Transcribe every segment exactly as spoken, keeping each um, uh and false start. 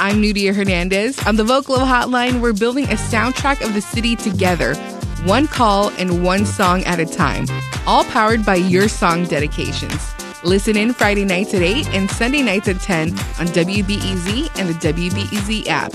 I'm Nudia Hernandez. On the Vocalo Hotline, we're building a soundtrack of the city together, one call and one song at a time, all powered by your song dedications. Listen in Friday nights at eight and Sunday nights at ten on W B E Z and the W B E Z app.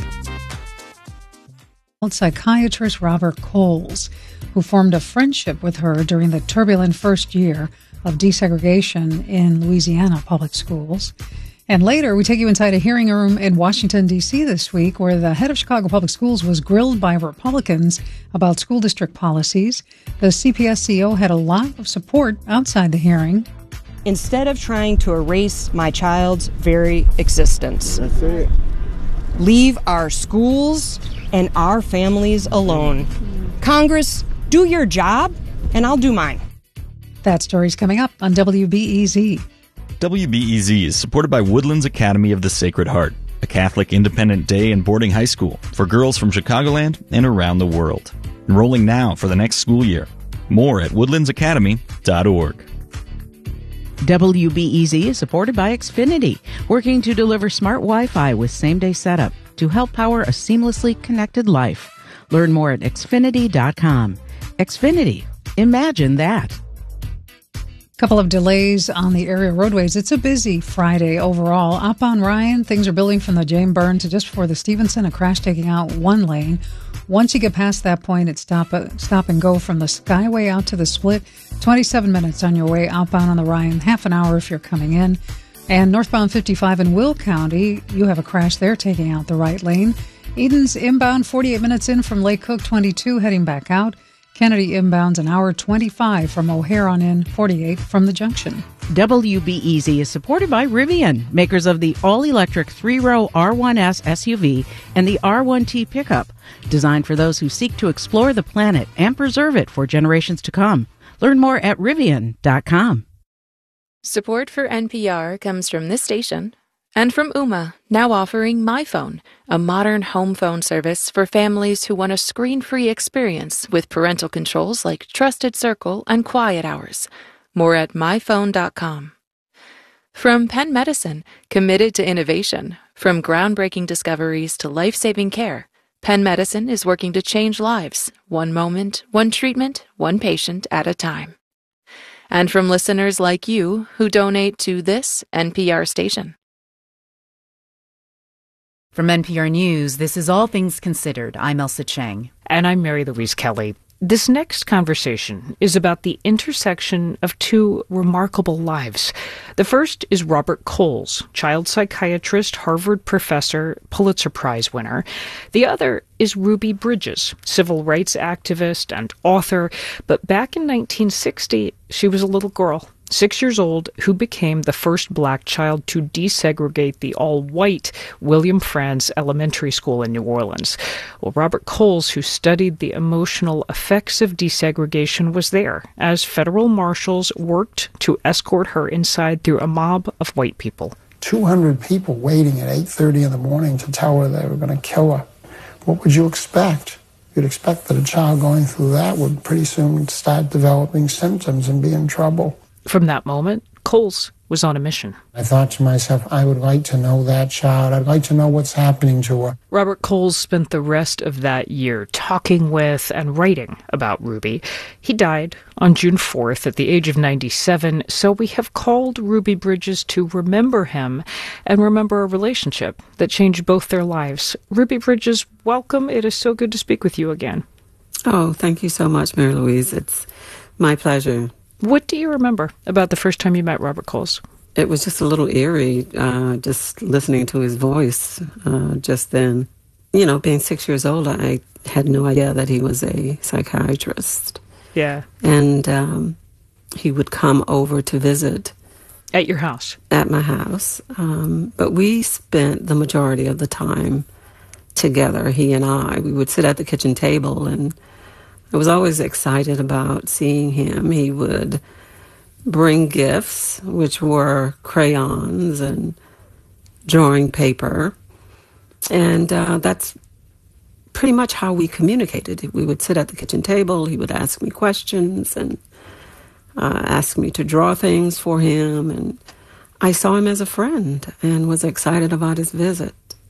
Psychiatrist Robert Coles, who formed a friendship with her during the turbulent first year of desegregation in Louisiana public schools. And later, we take you inside a hearing room in Washington, D C this week, where the head of Chicago Public Schools was grilled by Republicans about school district policies. The C P S C O had a lot of support outside the hearing. Instead of trying to erase my child's very existence, That's it. Leave our schools and our families alone. Congress, do your job, and I'll do mine. That story's coming up on W B E Z. W B E Z is supported by Woodlands Academy of the Sacred Heart, a Catholic independent day and boarding high school for girls from Chicagoland and around the world. Enrolling now for the next school year. More at woodlands academy dot org. W B E Z is supported by Xfinity, working to deliver smart Wi-Fi with same-day setup to help power a seamlessly connected life. Learn more at xfinity dot com. Xfinity. Imagine that. Couple of delays on the area roadways. It's a busy Friday overall. Up on Ryan, things are building from the James Byrne to just before the Stevenson, a crash taking out one lane. Once you get past that point, it's stop, uh, stop and go from the Skyway out to the Split. twenty-seven minutes on your way outbound on the Ryan, half an hour if you're coming in. And northbound fifty-five in Will County, you have a crash there taking out the right lane. Eden's inbound, forty-eight minutes in from Lake Cook, twenty-two heading back out. Kennedy inbounds an hour twenty-five from O'Hare on in, forty-eight from the junction. W B E Z is supported by Rivian, makers of the all-electric three-row R one S S U V and the R one T pickup, designed for those who seek to explore the planet and preserve it for generations to come. Learn more at rivian dot com. Support for N P R comes from this station and from Ooma, now offering MyPhone, a modern home phone service for families who want a screen-free experience with parental controls like Trusted Circle and Quiet Hours. More at my phone dot com. From Penn Medicine, committed to innovation. From groundbreaking discoveries to life-saving care, Penn Medicine is working to change lives, one moment, one treatment, one patient at a time. And from listeners like you who donate to this N P R station. From N P R News, this is All Things Considered. I'm Elsa Chang. And I'm Mary Louise Kelly. This next conversation is about the intersection of two remarkable lives. The first is Robert Coles, child psychiatrist, Harvard professor, Pulitzer Prize winner. The other is Ruby Bridges, civil rights activist and author. But back in nineteen sixty, she was a little girl, six years old, who became the first black child to desegregate the all-white William Franz Elementary School in New Orleans. Well, Robert Coles, who studied the emotional effects of desegregation, was there as federal marshals worked to escort her inside through a mob of white people. two hundred people waiting at eight thirty in the morning to tell her they were going to kill her. What would you expect? You'd expect that a child going through that would pretty soon start developing symptoms and be in trouble. From that moment, Coles was on a mission. I thought to myself, I would like to know that child. I'd like to know what's happening to her. Robert Coles spent the rest of that year talking with and writing about Ruby. He died on June fourth at the age of ninety-seven, so we have called Ruby Bridges to remember him and remember a relationship that changed both their lives. Ruby Bridges, welcome. It is so good to speak with you again. Oh, thank you so much, Mary Louise. It's my pleasure. What do you remember about the first time you met Robert Coles? It was just a little eerie, uh, just listening to his voice uh, just then. You know, being six years old, I had no idea that he was a psychiatrist. Yeah. And um, he would come over to visit. At your house? At my house. Um, but we spent the majority of the time together, he and I. We would sit at the kitchen table, and I was always excited about seeing him. He would bring gifts, which were crayons and drawing paper. And uh, that's pretty much how we communicated. We would sit at the kitchen table. He would ask me questions and uh, ask me to draw things for him. And I saw him as a friend and was excited about his visit.